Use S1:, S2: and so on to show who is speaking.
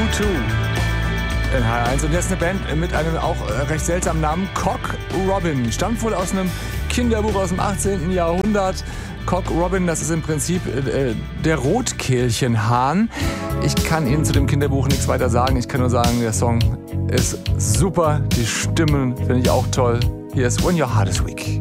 S1: U2 in H1. Und jetzt eine Band mit einem auch recht seltsamen Namen, Cock Robin. Stammt wohl aus einem Kinderbuch aus dem 18. Jahrhundert. Cock Robin, das ist im Prinzip der Rotkehlchenhahn. Ich kann Ihnen zu dem Kinderbuch nichts weiter sagen. Ich kann nur sagen, der Song ist super. Die Stimmen finde ich auch toll. Hier ist When Your Heart is Weak.